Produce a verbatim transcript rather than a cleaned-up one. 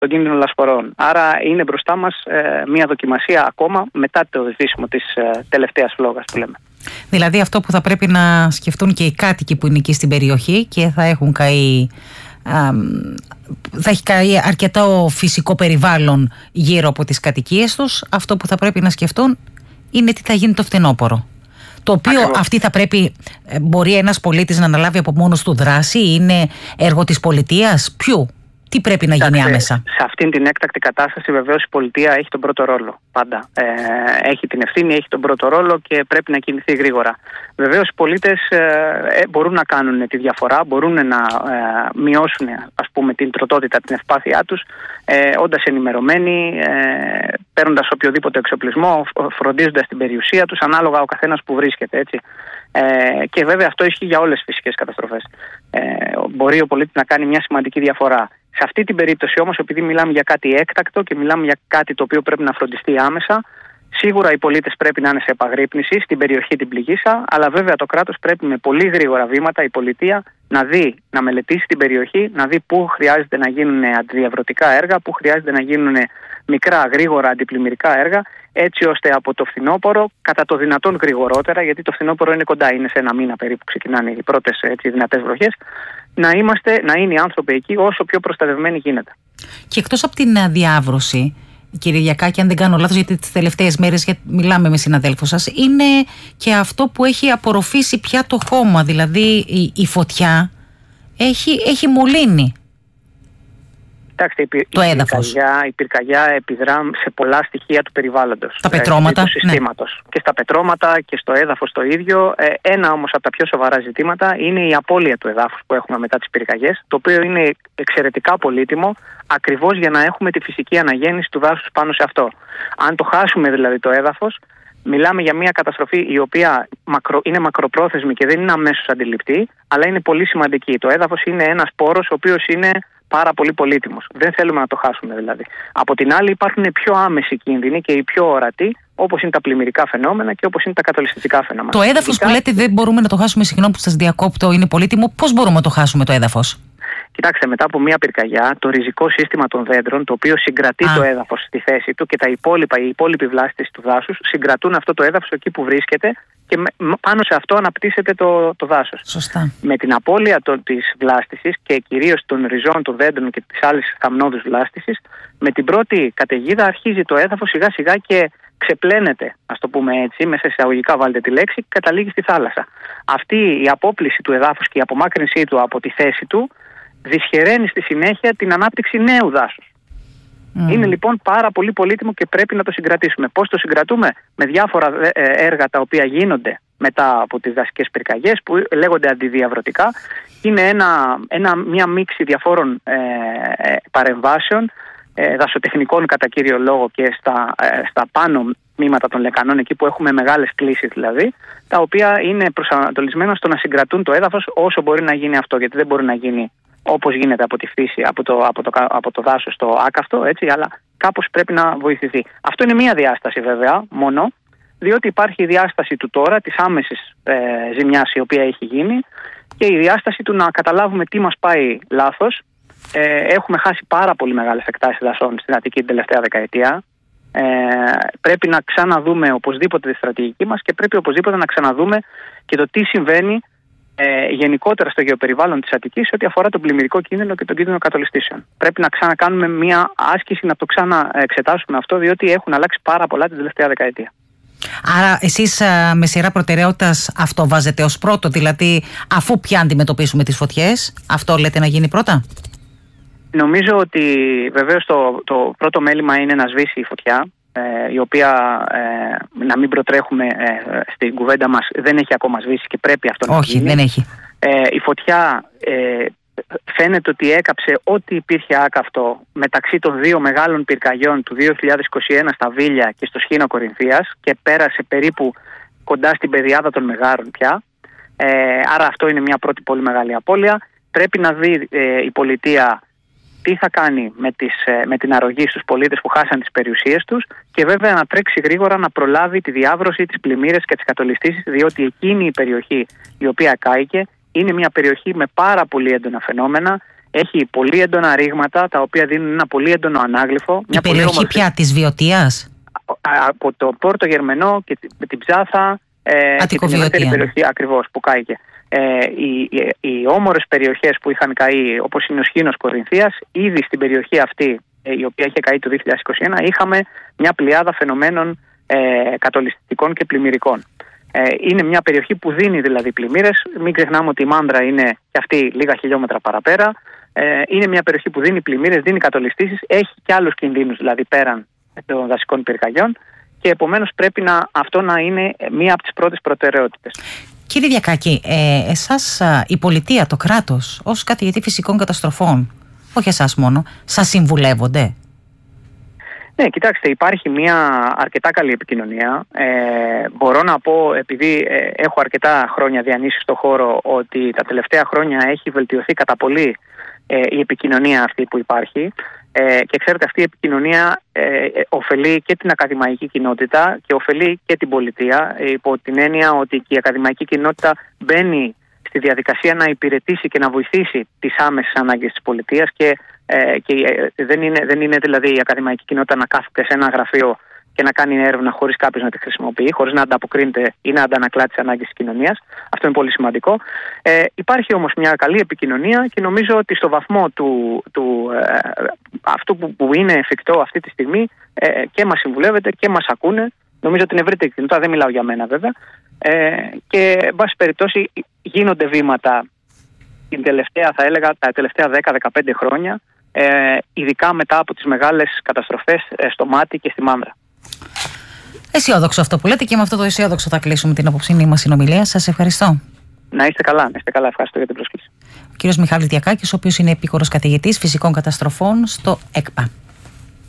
τον κίνδυνο λασπορών. Άρα είναι μπροστά μας ε, μια δοκιμασία ακόμα μετά το σβήσιμο της ε, τελευταίας φλόγας που λέμε. Δηλαδή αυτό που θα πρέπει να σκεφτούν και οι κάτοικοι που είναι εκεί στην περιοχή και θα έχουν καεί, α, θα έχει καεί αρκετό φυσικό περιβάλλον γύρω από τις κατοικίες τους, αυτό που θα πρέπει να σκεφτούν είναι τι θα γίνει το φθινόπωρο. Το οποίο Ακριβώς. αυτή θα πρέπει, μπορεί ένας πολίτης να αναλάβει από μόνος του δράση, είναι έργο της πολιτείας, ποιου? Τι πρέπει να γίνει άμεσα? Σε αυτήν την έκτακτη κατάσταση βεβαίως η πολιτεία έχει τον πρώτο ρόλο πάντα. Ε, έχει την ευθύνη, έχει τον πρώτο ρόλο και πρέπει να κινηθεί γρήγορα. Βεβαίως οι πολίτες ε, μπορούν να κάνουν τη διαφορά, μπορούν να ε, μειώσουν ας πούμε, την τροτότητα, την ευπάθειά τους, ε, όντας ενημερωμένοι, ε, παίρνοντας οποιοδήποτε εξοπλισμό, φροντίζοντας την περιουσία τους, ανάλογα ο καθένας που βρίσκεται. Έτσι. Ε, και βέβαια αυτό ισχύει για όλες τις φυσικές καταστροφές. Ε, μπορεί ο πολίτης να κάνει μια σημαντική διαφορά. Σε αυτή την περίπτωση όμως, επειδή μιλάμε για κάτι έκτακτο και μιλάμε για κάτι το οποίο πρέπει να φροντιστεί άμεσα, σίγουρα οι πολίτες πρέπει να είναι σε επαγρύπνηση στην περιοχή την πληγήσα, αλλά βέβαια το κράτος πρέπει με πολύ γρήγορα βήματα, η πολιτεία, να δει, να μελετήσει την περιοχή, να δει πού χρειάζεται να γίνουν αντιδιαβρωτικά έργα, πού χρειάζεται να γίνουν μικρά, γρήγορα αντιπλημμυρικά έργα, έτσι ώστε από το φθινόπωρο, κατά το δυνατόν γρηγορότερα, γιατί το φθινόπωρο είναι κοντά, είναι σε ένα μήνα περίπου ξεκινάνε οι πρώτες έτσι, δυνατές βροχές, να, είμαστε, να είναι οι άνθρωποι εκεί όσο πιο προστατευμένοι γίνεται. Και εκτός από την διάβρωση, κύριε Γιακάκη, αν δεν κάνω λάθος, γιατί τις τελευταίες μέρες μιλάμε με συναδέλφους σας, είναι και αυτό που έχει απορροφήσει πια το χώμα, δηλαδή η, η φωτιά έχει, έχει μολύνει. Κοιτάξτε, η, το η, έδαφος. Πυρκαγιά, η πυρκαγιά επιδρά σε πολλά στοιχεία του περιβάλλοντος. Τα πετρώματα. Του συστήματος. Ναι. Και στα πετρώματα και στο έδαφος το ίδιο. Ε, ένα όμως από τα πιο σοβαρά ζητήματα είναι η απώλεια του εδάφους που έχουμε μετά τις πυρκαγιές, το οποίο είναι εξαιρετικά πολύτιμο, ακριβώς για να έχουμε τη φυσική αναγέννηση του δάσους πάνω σε αυτό. Αν το χάσουμε δηλαδή το έδαφος, μιλάμε για μια καταστροφή η οποία μακρο, είναι μακροπρόθεσμη και δεν είναι αμέσως αντιληπτή, αλλά είναι πολύ σημαντική. Το έδαφος είναι ένας πόρος ο οποίος είναι πάρα πολύ πολύτιμος. Δεν θέλουμε να το χάσουμε δηλαδή. Από την άλλη υπάρχουν πιο άμεσοι κίνδυνοι και οι πιο ορατοί, όπως είναι τα πλημμυρικά φαινόμενα και όπως είναι τα κατολιστικά φαινόμενα. Το έδαφος που λέτε δεν μπορούμε να το χάσουμε, συγγνώμη που σας διακόπτω, είναι πολύτιμο. Πώς μπορούμε να το χάσουμε το έδαφος? Κοιτάξτε, μετά από μια πυρκαγιά, το ριζικό σύστημα των δέντρων, το οποίο συγκρατεί Α. το έδαφος στη θέση του και τα υπόλοιπα, η υπόλοιπη βλάστηση του δάσους, συγκρατούν αυτό το έδαφος εκεί που βρίσκεται και πάνω σε αυτό αναπτύσσεται το, το δάσος. Σωστά. Με την απώλεια το, της βλάστησης και κυρίως των ριζών των δέντρων και της άλλης θαμνώδους βλάστησης, με την πρώτη καταιγίδα αρχίζει το έδαφος σιγά σιγά και ξεπλένεται, ας το πούμε έτσι, μέσα σε εισαγωγικά βάλτε τη λέξη, και καταλήγει στη θάλασσα. Αυτή η απόπληση του εδάφους και η απομάκρυνσή του από τη θέση του δυσχεραίνει στη συνέχεια την ανάπτυξη νέου δάσους. Mm. Είναι λοιπόν πάρα πολύ πολύτιμο και πρέπει να το συγκρατήσουμε. Πώς το συγκρατούμε? Με διάφορα έργα τα οποία γίνονται μετά από τις δασικές πυρκαγιές που λέγονται αντιδιαβρωτικά. Είναι ένα, ένα, μια μίξη διαφόρων ε, παρεμβάσεων, ε, δασοτεχνικών κατά κύριο λόγο και στα, ε, στα πάνω τμήματα των λεκανών, εκεί που έχουμε μεγάλες κλίσεις δηλαδή, τα οποία είναι προσανατολισμένα στο να συγκρατούν το έδαφος όσο μπορεί να γίνει αυτό, γιατί δεν μπορεί να γίνει όπως γίνεται από τη φύση, από το, από το, από το δάσος το άκαυτο, έτσι, αλλά κάπως πρέπει να βοηθηθεί. Αυτό είναι μία διάσταση βέβαια μόνο, διότι υπάρχει η διάσταση του τώρα, της άμεσης ε, ζημιάς η οποία έχει γίνει και η διάσταση του να καταλάβουμε τι μας πάει λάθος. Ε, έχουμε χάσει πάρα πολύ μεγάλες εκτάσεις δασών στην Αττική την τελευταία δεκαετία. Ε, πρέπει να ξαναδούμε οπωσδήποτε τη στρατηγική μας και πρέπει οπωσδήποτε να ξαναδούμε και το τι συμβαίνει Ε, γενικότερα στο γεωπεριβάλλον της Αττικής ό,τι αφορά τον πλημμυρικό κίνδυνο και τον κίνδυνο κατολιστήσεων. Πρέπει να ξανακάνουμε μια άσκηση να το ξαναεξετάσουμε αυτό, διότι έχουν αλλάξει πάρα πολλά την τελευταία δεκαετία. Άρα εσείς με σειρά προτεραιότητας αυτό βάζετε ως πρώτο, δηλαδή αφού πια αντιμετωπίσουμε τις φωτιές, αυτό λέτε να γίνει πρώτα? Νομίζω ότι βεβαίως το, το πρώτο μέλημα είναι να σβήσει η φωτιά, η οποία, ε, να μην προτρέχουμε ε, στην κουβέντα μας, δεν έχει ακόμα σβήσει και πρέπει αυτό να Όχι, γίνει. δεν έχει. Ε, η φωτιά ε, φαίνεται ότι έκαψε ό,τι υπήρχε άκαυτο μεταξύ των δύο μεγάλων πυρκαγιών του δύο χιλιάδες είκοσι ένα στα Βίλια και στο Σχήνο Κορινθίας και πέρασε περίπου κοντά στην πεδιάδα των Μεγάρων πια. Ε, άρα αυτό είναι μια πρώτη πολύ μεγάλη απώλεια. Πρέπει να δει ε, η πολιτεία τι θα κάνει με, τις, με την αρρωγή στους πολίτες που χάσαν τις περιουσίες τους και βέβαια να τρέξει γρήγορα να προλάβει τη διάβρωση, τις πλημμύρες και τις κατολιστήσεις, διότι εκείνη η περιοχή η οποία κάηκε είναι μια περιοχή με πάρα πολύ έντονα φαινόμενα. έχει πολύ έντονα ρήγματα τα οποία δίνουν ένα πολύ έντονο ανάγλυφο. Η περιοχή πια της Βιωτίας? Από το Πόρτο Γερμενό και την Ψάθα ε, και την ευρύτερη περιοχή ακριβώς που κάηκε. Ε, οι, οι, οι όμορες περιοχές που είχαν καεί, όπως είναι ο Σχήνος Κορινθίας, ήδη στην περιοχή αυτή, ε, η οποία είχε καεί το δύο χιλιάδες είκοσι ένα, είχαμε μια πλειάδα φαινομένων ε, κατολιστικών και πλημμυρικών. Ε, είναι μια περιοχή που δίνει δηλαδή πλημμύρες. Μην ξεχνάμε ότι η Μάνδρα είναι και αυτή λίγα χιλιόμετρα παραπέρα. Ε, είναι μια περιοχή που δίνει πλημμύρες, δίνει κατολιστήσεις, έχει και άλλους κινδύνους δηλαδή πέραν των δασικών πυρκαγιών και επομένως πρέπει να, αυτό να είναι μία από τις πρώτες προτεραιότητες. Κύριε Διακάκη, ε, εσάς η πολιτεία, το κράτος, ως καθηγητή φυσικών καταστροφών, όχι εσάς μόνο, σας συμβουλεύονται? Ναι, κοιτάξτε, υπάρχει μια αρκετά καλή επικοινωνία. Ε, μπορώ να πω, επειδή ε, έχω αρκετά χρόνια διανύσει στο χώρο, ότι τα τελευταία χρόνια έχει βελτιωθεί κατά πολύ ε, η επικοινωνία αυτή που υπάρχει. Ε, και ξέρετε, αυτή η επικοινωνία ε, ε, ωφελεί και την ακαδημαϊκή κοινότητα και ωφελεί και την πολιτεία, ε, υπό την έννοια ότι και η ακαδημαϊκή κοινότητα μπαίνει στη διαδικασία να υπηρετήσει και να βοηθήσει τις άμεσες ανάγκες της πολιτείας και, ε, και ε, δεν, είναι, δεν είναι δηλαδή η ακαδημαϊκή κοινότητα να κάθεται σε ένα γραφείο και να κάνει έρευνα χωρίς κάποιος να τη χρησιμοποιεί, χωρίς να ανταποκρίνεται ή να αντανακλά τις ανάγκες της κοινωνίας. Αυτό είναι πολύ σημαντικό. Ε, υπάρχει όμως μια καλή επικοινωνία και νομίζω ότι στο βαθμό του, του, ε, αυτού που, που είναι εφικτό αυτή τη στιγμή ε, και μας συμβουλεύεται και μας ακούνε. Νομίζω την ευρύτερη κοινότητα, δεν μιλάω για μένα βέβαια. Ε, και εν πάση περιπτώσει γίνονται βήματα την τελευταία, θα έλεγα, τα τελευταία δέκα με δεκαπέντε χρόνια, ε, ειδικά μετά από τις μεγάλες καταστροφές ε, στο Μάτι και στη Μάνδρα. Αισιόδοξο αυτό που λέτε και με αυτό το αισιόδοξο θα κλείσουμε την απόψινή μας συνομιλία. Σας ευχαριστώ. Να είστε καλά, να είστε καλά. Ευχαριστώ για την πρόσκληση. Ο κύριος Μιχάλης Διακάκης, ο οποίος είναι επίκορος καθηγητής φυσικών καταστροφών στο ΕΚΠΑ.